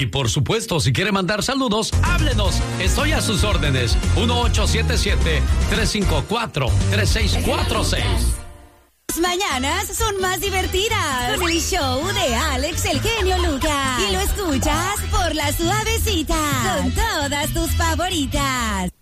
Y por supuesto, si quiere mandar saludos, háblenos. Estoy a sus órdenes. 1877-354-3646. Las mañanas son más divertidas con el show de Alex el genio Lucas. Y lo escuchas por La Suavecita con todas tus favoritas.